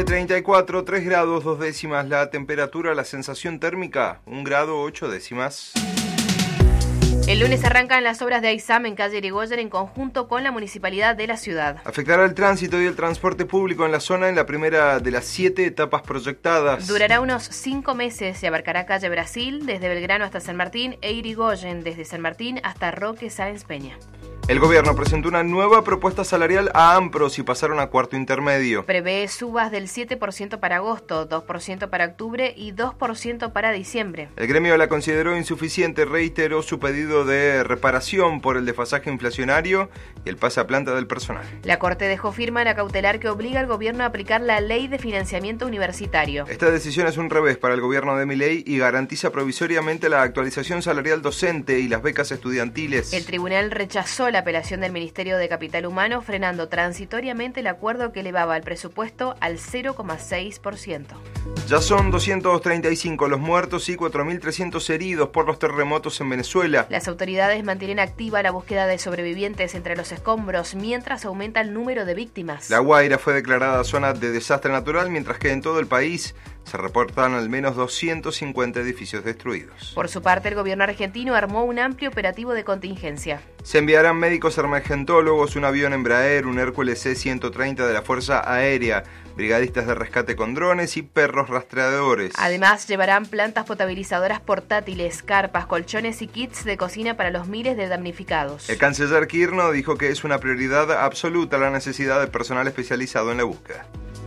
17:34, 3 grados 2 décimas la temperatura, la sensación térmica 1 grado 8 décimas. El lunes arrancan las obras de AISAM en calle Irigoyen en conjunto con la municipalidad de la ciudad. Afectará el tránsito y el transporte público en la zona en la primera de las 7 etapas proyectadas. Durará unos 5 meses y abarcará calle Brasil desde Belgrano hasta San Martín e Irigoyen desde San Martín hasta Roque Sáenz Peña. El gobierno presentó una nueva propuesta salarial a AMPROS y pasaron a cuarto intermedio. Prevé subas del 7% para agosto, 2% para octubre y 2% para diciembre. El gremio la consideró insuficiente, reiteró su pedido de reparación por el desfasaje inflacionario y el pasaplanta del personal. La Corte dejó firme la cautelar que obliga al gobierno a aplicar la ley de financiamiento universitario. Esta decisión es un revés para el gobierno de Milei y garantiza provisoriamente la actualización salarial docente y las becas estudiantiles. El tribunal rechazó la apelación del Ministerio de Capital Humano, frenando transitoriamente el acuerdo que elevaba el presupuesto al 0,6%. Ya son 235 los muertos y 4.300 heridos por los terremotos en Venezuela. Las autoridades mantienen activa la búsqueda de sobrevivientes entre los escombros, mientras aumenta el número de víctimas. La Guaira fue declarada zona de desastre natural, mientras que en todo el país se reportan al menos 250 edificios destruidos. Por su parte, el gobierno argentino armó un amplio operativo de contingencia. Se enviarán médicos emergentólogos, un avión Embraer, un Hércules C-130 de la Fuerza Aérea, brigadistas de rescate con drones y perros rastreadores. Además, llevarán plantas potabilizadoras portátiles, carpas, colchones y kits de cocina para los miles de damnificados. El canciller Kirchner dijo que es una prioridad absoluta la necesidad de personal especializado en la búsqueda.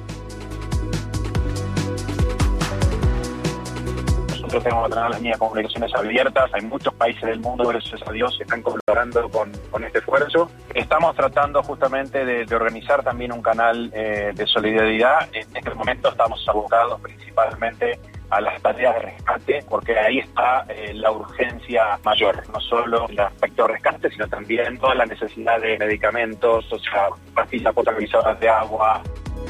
Nosotros tenemos que tener las líneas de comunicaciones abiertas. Hay muchos países del mundo, gracias a Dios, que están colaborando con este esfuerzo. Estamos tratando justamente de organizar también un canal de solidaridad. En este momento estamos abocados principalmente a las tareas de rescate, porque ahí está la urgencia mayor, no solo el aspecto de rescate, sino también toda la necesidad de medicamentos, o sea, pastillas potabilizadoras de agua.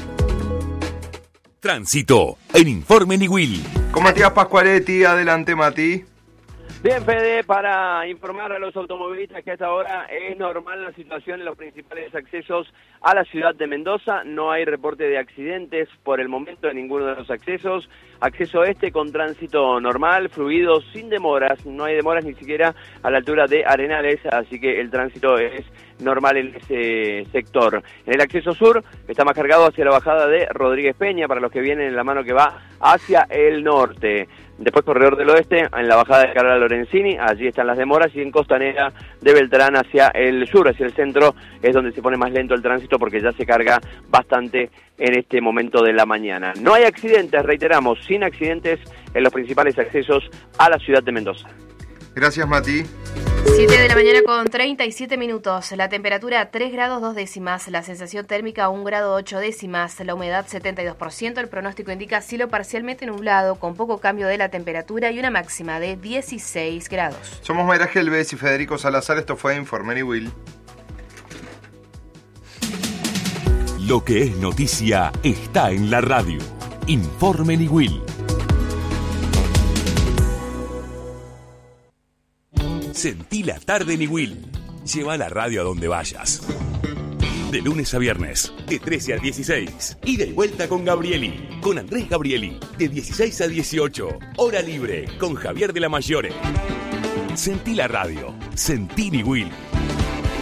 Tránsito en Informe Niwil. Con Matías Pascualetti, adelante Mati. Bien, Fede, para informar a los automovilistas que a esta hora es normal la situación en los principales accesos a la ciudad de Mendoza. No hay reporte de accidentes por el momento en ninguno de los accesos. Acceso este con tránsito normal, fluido, sin demoras. No hay demoras ni siquiera a la altura de Arenales, así que el tránsito es normal en ese sector. En el acceso sur está más cargado hacia la bajada de Rodríguez Peña, para los que vienen en la mano que va hacia el norte. Después corredor del oeste, en la bajada de Carola Lorenzini, allí están las demoras, y en Costanera de Beltrán hacia el sur, hacia el centro, es donde se pone más lento el tránsito porque ya se carga bastante en este momento de la mañana. No hay accidentes, reiteramos, sin accidentes en los principales accesos a la ciudad de Mendoza. Gracias, Mati. 7 de la mañana con 37 minutos, la temperatura 3 grados 2 décimas, la sensación térmica 1 grado 8 décimas, la humedad 72%, el pronóstico indica cielo parcialmente nublado con poco cambio de la temperatura y una máxima de 16 grados. Somos Mayra Gelbes y Federico Salazar, esto fue Informe Niwil. Lo que es noticia está en la radio. Informe Niwil. Sentí la tarde Niwil. Lleva la radio a donde vayas. De lunes a viernes, de 13 a 16. Y de vuelta con Gabrieli, con Andrés Gabrieli, de 16 a 18. Hora libre, con Javier de la Mayore. Sentí la radio. Sentí Niwil.